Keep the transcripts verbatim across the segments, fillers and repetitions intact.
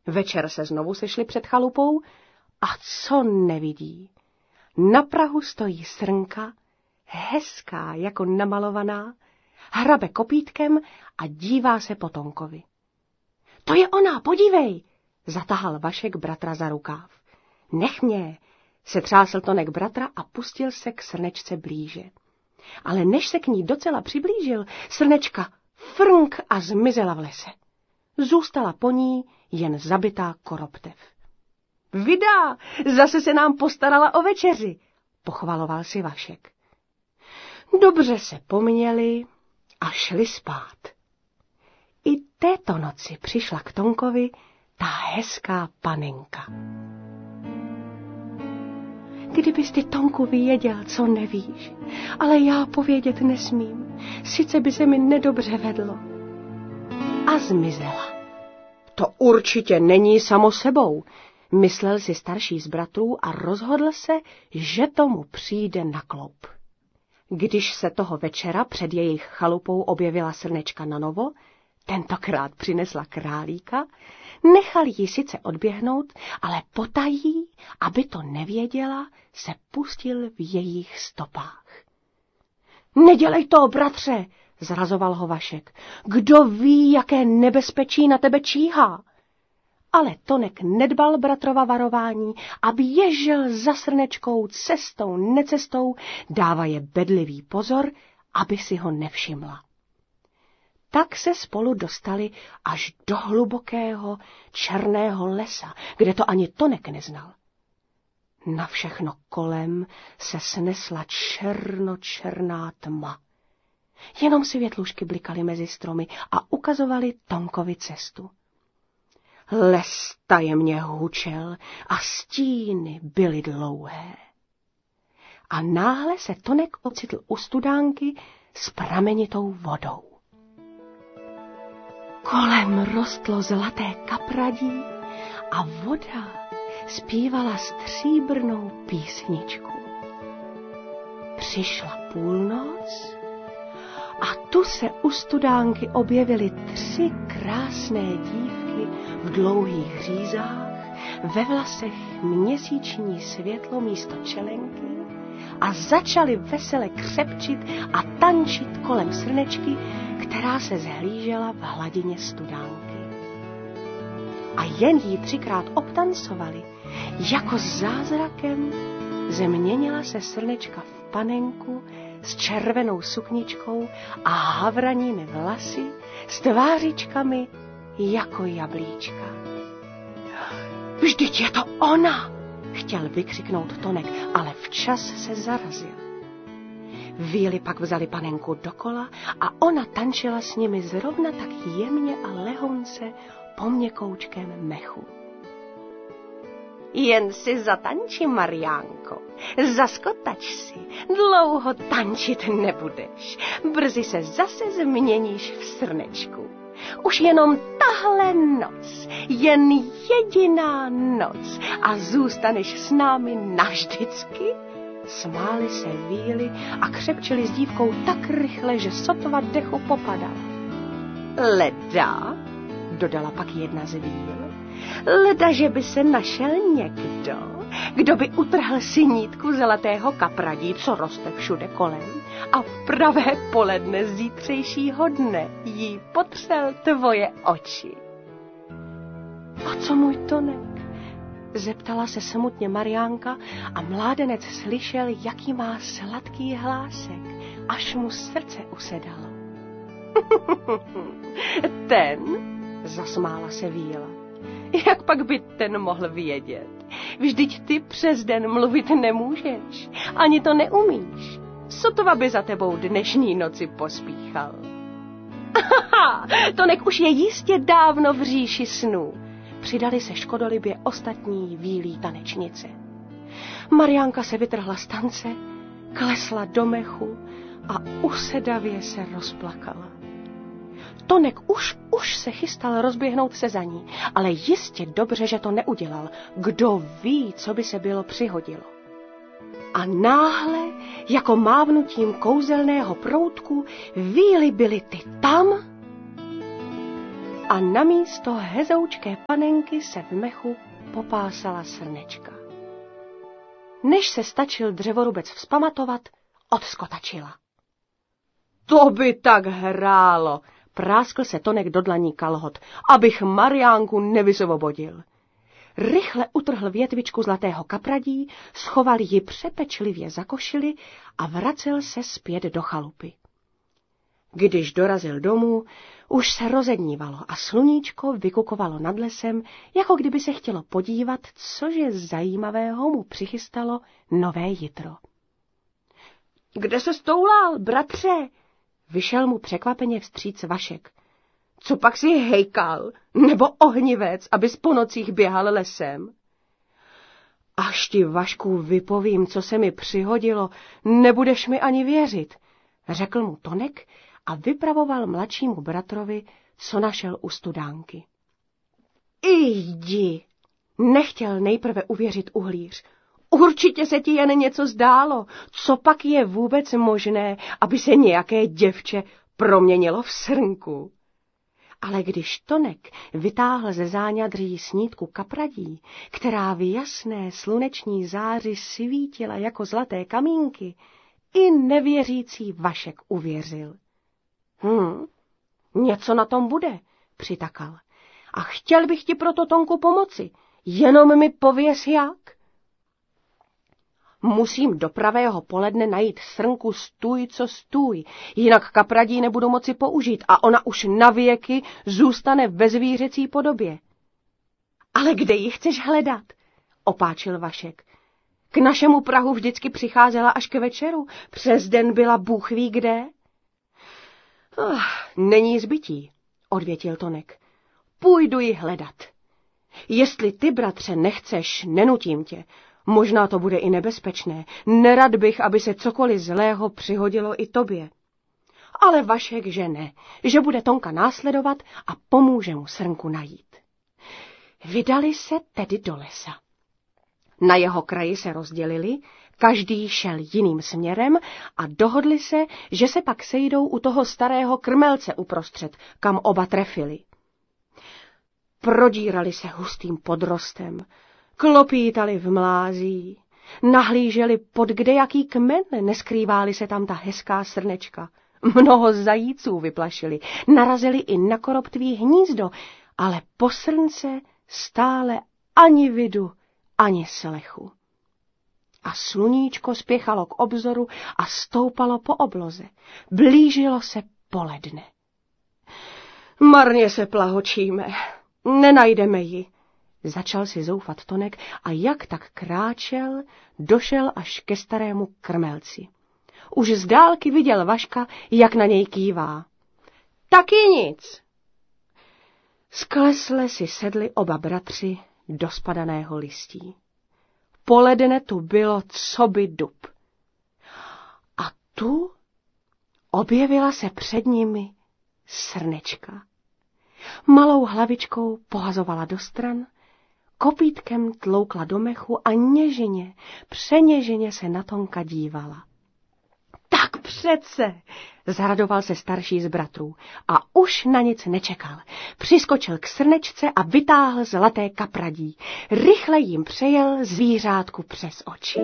Večer se znovu sešli před chalupou a co nevidí? Na prahu stojí srnka, hezká jako namalovaná, hrabe kopítkem a dívá se po Tonkovi. To je ona, podívej, zatahal Vašek bratra za rukáv. Nech mě, se třásl Tonek bratra a pustil se k srnečce blíže. Ale než se k ní docela přiblížil, srnečka frnk a zmizela v lese. Zůstala po ní jen zabitá koroptev. Vida, zase se nám postarala o večeři, pochvaloval si Vašek. Dobře se poměli a šli spát. I této noci přišla k Tonkovi ta hezká panenka. Kdybys ty, Tonku, věděl, co nevíš, ale já povědět nesmím, sice by se mi nedobře vedlo. A zmizela. To určitě není samo sebou, myslel si starší z bratrů a rozhodl se, že tomu přijde na kloup. Když se toho večera před jejich chalupou objevila srnečka nanovo, tentokrát přinesla králíka, nechal ji sice odběhnout, ale potají, aby to nevěděla, se pustil v jejich stopách. Nedělej to, bratře, zrazoval ho Vašek. Kdo ví, jaké nebezpečí na tebe číhá? Ale Tonek nedbal bratrova varování a běžel za srnečkou cestou, necestou, dávaje bedlivý pozor, aby si ho nevšimla. Tak se spolu dostali až do hlubokého černého lesa, kde to ani Tonek neznal. Na všechno kolem se snesla černočerná tma. Jenom světlušky blikaly mezi stromy a ukazovaly Tonkovi cestu. Les tajemně hučel a stíny byly dlouhé. A náhle se Tonek ocitl u studánky s pramenitou vodou. Kolem rostlo zlaté kapradí a voda zpívala stříbrnou písničku. Přišla půlnoc a tu se u studánky objevily tři krásné dívky v dlouhých řízách, ve vlasech měsíční světlo místo čelenky a začaly vesele křepčit a tančit kolem srnečky, která se zhlížela v hladině studánky. A jen jí třikrát obtancovali, jako zázrakem změnila se srnečka v panenku s červenou sukničkou a havranými vlasy, s tvářičkami jako jablíčka. Vždyť je to ona, chtěl vykřiknout Tonek, ale včas se zarazil. Víly pak vzali panenku dokola a ona tančila s nimi zrovna tak jemně a lehonce po měkoučkém mechu. Jen si zatanči, Mariánko, zaskotač si, dlouho tančit nebudeš, brzy se zase změníš v srnečku. Už jenom tahle noc, jen jediná noc a zůstaneš s námi navždycky. Smáli se víly a křepčili s dívkou tak rychle, že sotva dechu popadala. Leda, dodala pak jedna z víl, leda, že by se našel někdo, kdo by utrhl synítku zlatého kapradí, co roste všude kolem, a v pravé poledne zítřejšího dne jí potřel tvoje oči. A co můj Tonek? Zeptala se smutně Mariánka a mládenec slyšel, jaký má sladký hlásek, až mu srdce usedalo. Ten, zasmála se víla. Jak pak by ten mohl vědět? Vždyť ty přes den mluvit nemůžeš, ani to neumíš. Sotva by za tebou dnešní noci pospíchal. Aha, Tonek už je jistě dávno v říši snů. Přidali se škodolibě ostatní vílí tanečnice. Mariánka se vytrhla z tance, klesla do mechu a usedavě se rozplakala. Tonek už, už se chystal rozběhnout se za ní, ale jistě dobře, že to neudělal. Kdo ví, co by se bylo přihodilo. A náhle, jako mávnutím kouzelného proutku, víly byly ty tam a namísto hezoučké panenky se v mechu popásala srnečka. Než se stačil dřevorubec vzpamatovat, odskotačila. To by tak hrálo, práskl se Tonek do dlaní kalhot, abych Mariánku nevysvobodil. Rychle utrhl větvičku zlatého kapradí, schoval ji přepečlivě za košili a vracel se zpět do chalupy. Když dorazil domů, už se rozednívalo a sluníčko vykukovalo nad lesem, jako kdyby se chtělo podívat, cože zajímavého mu přichystalo nové jitro. Kde se stoulal, bratře? Vyšel mu překvapeně vstříc Vašek. Co pak si hejkal, nebo ohnivec, abys po nocích běhal lesem? Až ti, Vašku, vypovím, co se mi přihodilo, nebudeš mi ani věřit, řekl mu Tonek a vypravoval mladšímu bratrovi, co našel u studánky. Jdi, nechtěl nejprve uvěřit uhlíř. Určitě se ti jen něco zdálo. Co pak je vůbec možné, aby se nějaké děvče proměnilo v srnku? Ale když Tonek vytáhl ze záňadří snídku kapradí, která v jasné sluneční záři svítila jako zlaté kamínky, i nevěřící Vašek uvěřil. Hm, něco na tom bude, přitakal. A chtěl bych ti proto, Tonku, pomoci. Jenom mi pověz jak. Musím do pravého poledne najít srnku stůj, co stůj, jinak kapradí nebudu moci použít a ona už navěky zůstane ve zvířecí podobě. Ale kde ji chceš hledat? Opáčil Vašek. K našemu prahu vždycky přicházela až k večeru, přes den byla bůh ví kde. Oh, není zbytí, odvětil Tonek. Půjdu ji hledat. Jestli ty, bratře, nechceš, nenutím tě. Možná to bude i nebezpečné. Nerad bych, aby se cokoliv zlého přihodilo i tobě. Ale Vašek, že ne, že bude Tonka následovat a pomůže mu srnku najít. Vydali se tedy do lesa. Na jeho kraji se rozdělili, každý šel jiným směrem a dohodli se, že se pak sejdou u toho starého krmelce uprostřed, kam oba trefili. Prodírali se hustým podrostem, klopítali v mlází, nahlíželi pod kdejaký kmen, neskrýváli se tam ta hezká srnečka. Mnoho zajíců vyplašili, narazili i na koroptví hnízdo, ale po srnce stále ani vidu, ani slechu. A sluníčko spěchalo k obzoru a stoupalo po obloze. Blížilo se poledne. Marně se plahočíme, nenajdeme ji. Začal si zoufat Tonek a jak tak kráčel, došel až ke starému krmelci. Už z dálky viděl Vaška, jak na něj kývá. Taky nic. Sklesle si sedli oba bratři do spadaného listí. Poledne tu bylo coby dub. A tu objevila se před nimi srnečka. Malou hlavičkou pohazovala do stran, kopítkem tloukla do mechu a něžně, přeněžně se na Tonka dívala. Tak přece, zaradoval se starší z bratrů a už na nic nečekal. Přiskočil k srnečce a vytáhl zlaté kapradí. Rychle jim přejel zvířátku přes oči.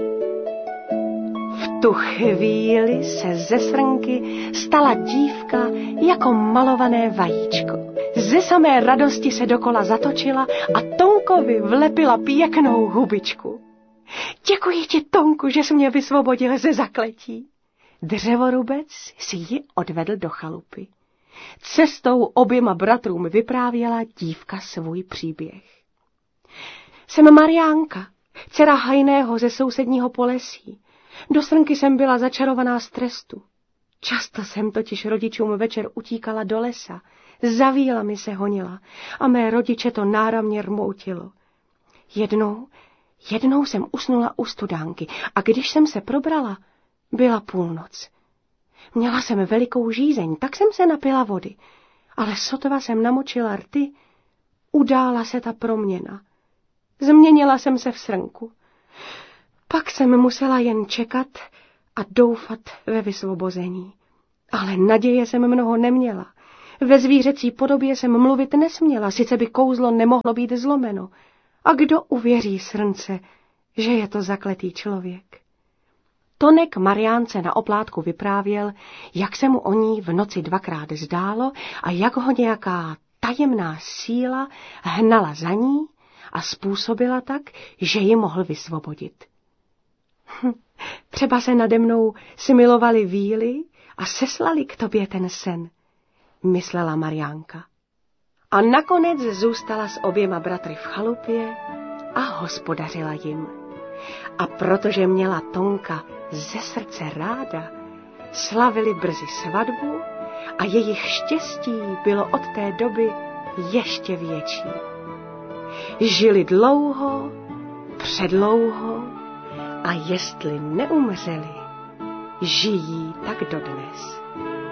V tu chvíli se ze srnky stala dívka jako malované vajíčko. Ze samé radosti se dokola zatočila a Tonkovi vlepila pěknou hubičku. Děkuji ti, Tonku, že jsi mě vysvobodil ze zakletí. Dřevorubec si ji odvedl do chalupy. Cestou oběma bratrům vyprávěla dívka svůj příběh. Jsem Mariánka, dcera hajného ze sousedního Polesí. Do srnky jsem byla začarovaná z trestu. Často jsem totiž rodičům večer utíkala do lesa, za vílami se honila a mé rodiče to náramně rmoutilo. Jednou, jednou jsem usnula u studánky a když jsem se probrala, byla půlnoc. Měla jsem velikou žízeň, tak jsem se napila vody, ale sotva jsem namočila rty, udála se ta proměna. Změnila jsem se v srnku. Pak jsem musela jen čekat a doufat ve vysvobození. Ale naděje jsem mnoho neměla. Ve zvířecí podobě jsem mluvit nesměla, sice by kouzlo nemohlo být zlomeno. A kdo uvěří srnce, že je to zakletý člověk? Tonek Mariánce na oplátku vyprávěl, jak se mu o ní v noci dvakrát zdálo a jak ho nějaká tajemná síla hnala za ní a způsobila tak, že ji mohl vysvobodit. Hm, třeba se nade mnou smilovali víly a seslali k tobě ten sen, myslela Mariánka. A nakonec zůstala s oběma bratry v chalupě a hospodařila jim. A protože měla Tonka ze srdce ráda, slavili brzy svatbu a jejich štěstí bylo od té doby ještě větší. Žili dlouho, předlouho a jestli neumřeli, žijí tak dodnes.